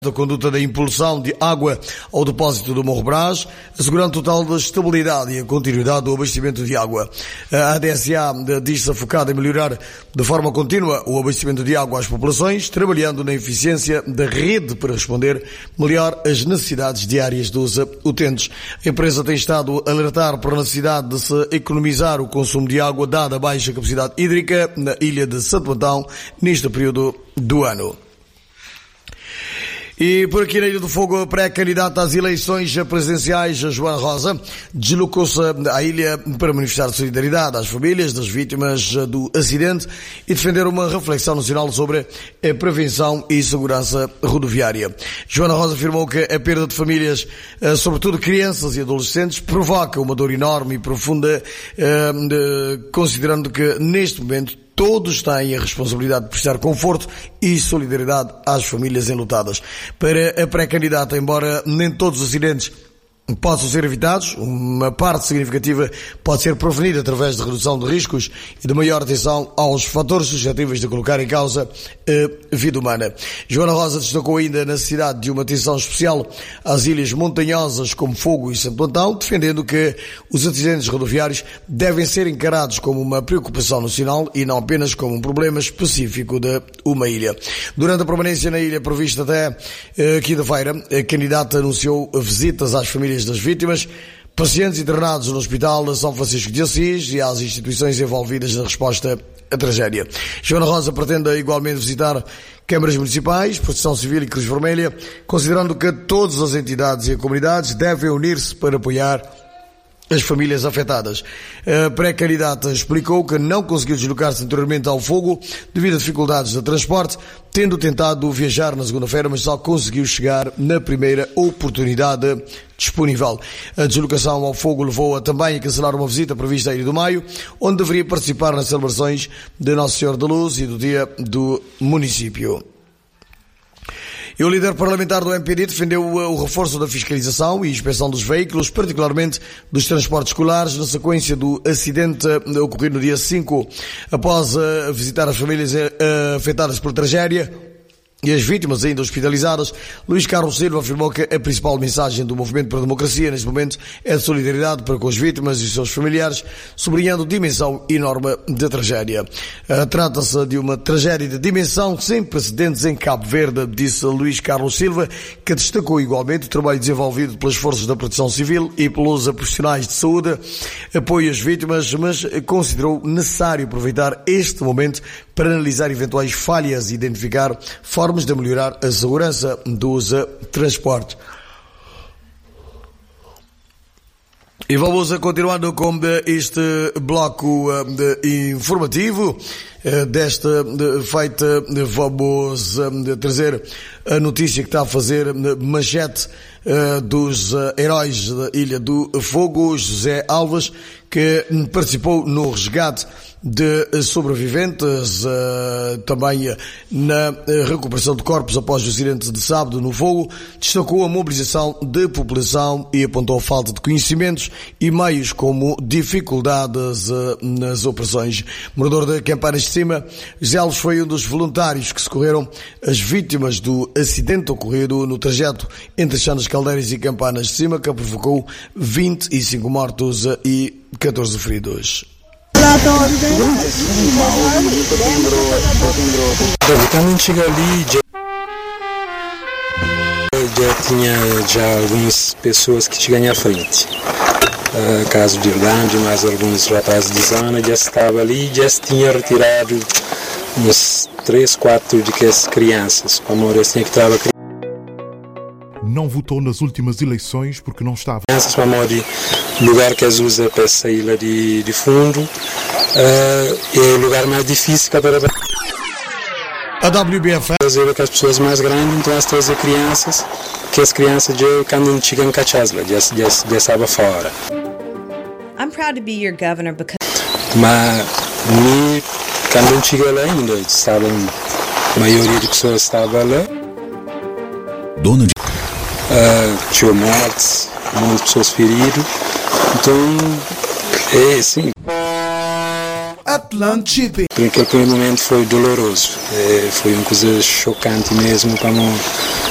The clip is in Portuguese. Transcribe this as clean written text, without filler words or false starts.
da conduta da impulsão de água ao depósito do Morro Brás, assegurando total da estabilidade e a continuidade do abastecimento de água. A ADSA diz-se focada em melhorar de forma contínua o abastecimento de água às populações, trabalhando na eficiência da rede para responder melhor às necessidades diárias dos utentes. A empresa tem estado a alertar para a necessidade de se economizar o consumo de água dada a baixa capacidade hídrica na ilha de Santo Antão neste período do ano. E por aqui na Ilha do Fogo, a pré-candidata às eleições presidenciais, Joana Rosa, deslocou-se à ilha para manifestar solidariedade às famílias das vítimas do acidente e defender uma reflexão nacional sobre a prevenção e segurança rodoviária. Joana Rosa afirmou que a perda de famílias, sobretudo crianças e adolescentes, provoca uma dor enorme e profunda, considerando que neste momento todos têm a responsabilidade de prestar conforto e solidariedade às famílias enlutadas. Para a pré-candidata, embora nem todos os acidentes possam ser evitados, uma parte significativa pode ser prevenida através de redução de riscos e de maior atenção aos fatores suscetíveis de colocar em causa a vida humana. Joana Rosa destacou ainda a necessidade de uma atenção especial às ilhas montanhosas como Fogo e Santo Antão, defendendo que os acidentes rodoviários devem ser encarados como uma preocupação nacional e não apenas como um problema específico de uma ilha. Durante a permanência na ilha prevista até quinta-feira, a candidata anunciou visitas às famílias das vítimas, pacientes internados no Hospital São Francisco de Assis e às instituições envolvidas na resposta à tragédia. Joana Rosa pretende igualmente visitar câmaras municipais, Proteção Civil e Cruz Vermelha, considerando que todas as entidades e comunidades devem unir-se para apoiar as famílias afetadas. A pré-candidata explicou que não conseguiu deslocar-se anteriormente ao Fogo devido a dificuldades de transporte, tendo tentado viajar na segunda-feira, mas só conseguiu chegar na primeira oportunidade disponível. A deslocação ao Fogo levou-a também a cancelar uma visita prevista a Ilha do Maio, onde deveria participar nas celebrações de Nossa Senhora da Luz e do Dia do Município. E o líder parlamentar do MPD defendeu o reforço da fiscalização e inspeção dos veículos, particularmente dos transportes escolares, na sequência do acidente ocorrido no dia 5. Após visitar as famílias afetadas por tragédia e as vítimas ainda hospitalizadas, Luís Carlos Silva afirmou que a principal mensagem do Movimento para a Democracia neste momento é de solidariedade para com as vítimas e os seus familiares, sublinhando a dimensão enorme da tragédia. Trata-se de uma tragédia de dimensão sem precedentes em Cabo Verde, disse Luís Carlos Silva, que destacou igualmente o trabalho desenvolvido pelas forças da Proteção Civil e pelos profissionais de saúde, apoio às vítimas, mas considerou necessário aproveitar este momento para analisar eventuais falhas e identificar formas de melhorar a segurança dos transportes. E vamos continuando com este bloco informativo. Desta feita, vamos trazer a notícia que está a fazer manchete dos heróis da Ilha do Fogo, José Alves, que participou no resgate de sobreviventes, também na recuperação de corpos após o acidente de sábado no Fogo, destacou a mobilização de população e apontou a falta de conhecimentos e meios como dificuldades nas operações. Morador de Campanas de Cima, José Alves foi um dos voluntários que socorreram as vítimas do acidente ocorrido no trajeto entre Chanas Caldeiras e Campanas de Cima, que provocou 25 mortos e 14 feridos. Quando chega ali já tinha algumas pessoas que tinham à frente. Caso de Irlanda, mais alguns rapazes de zona já estavam ali e já tinha retirado uns 3, 4 de que crianças, como eu tinha que estava. Não votou nas últimas eleições porque não estava. Crianças para o lugar que eles usam para sair lá de fundo é o lugar mais difícil para a WBF trazer que as pessoas mais grandes, então as trazer crianças, que as crianças já quando não chegam cachasla, já estavam fora. I'm proud to be your governor because. Mas quando não chegou lá ainda, a maioria das pessoas estava lá. Dona de tinha mortes, muitas pessoas feridas, então é sim. Atlântico. Porque aquele momento foi doloroso, foi uma coisa chocante mesmo, como